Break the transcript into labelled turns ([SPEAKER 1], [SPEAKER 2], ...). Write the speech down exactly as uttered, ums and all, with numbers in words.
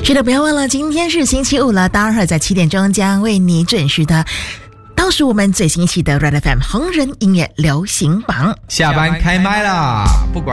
[SPEAKER 1] 是的，不要忘了，今天是星期五了，待会儿在七点钟将为你准时的倒数我们最新一期的 Red F M 红人音乐流行榜。
[SPEAKER 2] 下班开麦啦！不管